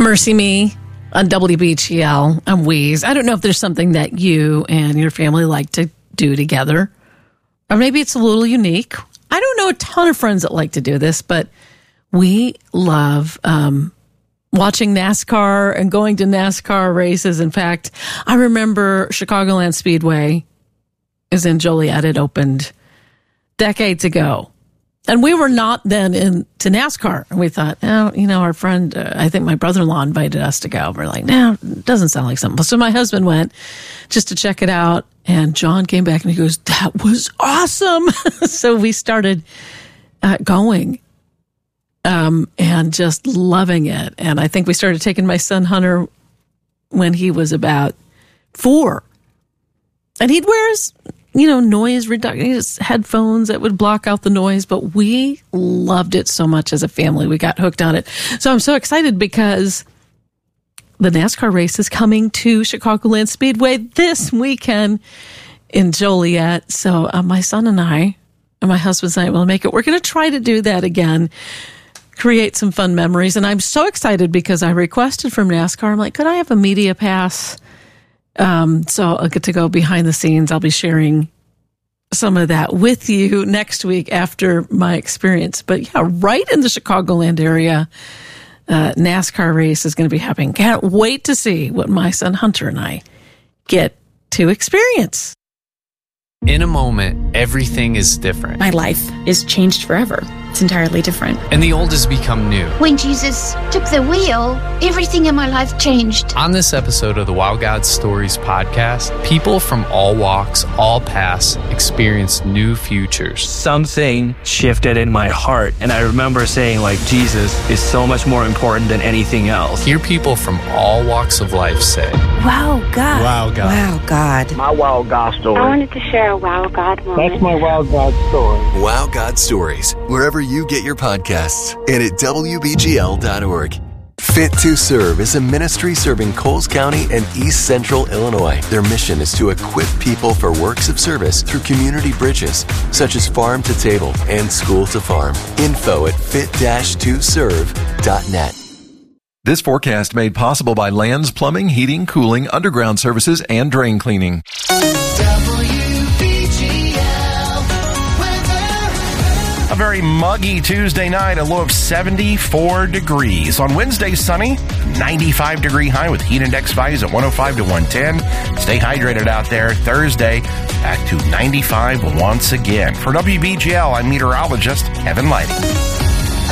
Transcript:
Mercy Me on WBGL. I'm Wheeze. I don't know if there's something that you and your family like to do together, or maybe it's a little unique. I don't know a ton of friends that like to do this, but we love watching NASCAR and going to NASCAR races. In fact, I remember Chicagoland Speedway is in Joliet. It opened decades ago. And we were not then into NASCAR. And we thought, our friend, I think my brother-in-law invited us to go. We're like, no, it doesn't sound like something. So my husband went just to check it out. And John came back and he goes, that was awesome. So we started going and just loving it. And I think we started taking my son Hunter when he was about 4. And he'd wear his noise reduction, headphones that would block out the noise, but we loved it so much as a family. We got hooked on it. So I'm so excited because the NASCAR race is coming to Chicagoland Speedway this weekend in Joliet. So my son and I, and my husband and I will make it. We're going to try to do that again, create some fun memories. And I'm so excited because I requested from NASCAR, I'm like, could I have a media pass? So I'll get to go behind the scenes. I'll be sharing some of that with you next week after my experience. But yeah, right in the Chicagoland area, NASCAR race is going to be happening. Can't wait to see what my son Hunter and I get to experience. In a moment, everything is different. My life is changed forever. It's entirely different. And the old has become new. When Jesus took the wheel, everything in my life changed. On this episode of the Wow God Stories podcast, people from all walks, all paths, experience new futures. Something shifted in my heart, and I remember saying, Jesus is so much more important than anything else. Hear people from all walks of life say, Wow God. Wow God. Wow God. My Wow God story. I wanted to share a Wow God moment. That's my Wow God story. Wow God Stories, wherever you get your podcasts, and at WBGL.org. Fit to Serve is a ministry serving Coles County and East Central Illinois. Their mission is to equip people for works of service through community bridges, such as Farm to Table and School to Farm. Info at fit-to-serve.net. This forecast made possible by Lands Plumbing, Heating, Cooling, Underground Services, and Drain Cleaning. A very muggy Tuesday night, a low of 74 degrees. On Wednesday, sunny, 95-degree high with heat index values at 105 to 110. Stay hydrated out there. Thursday, back to 95 once again. For WBGL, I'm meteorologist Kevin Lighty.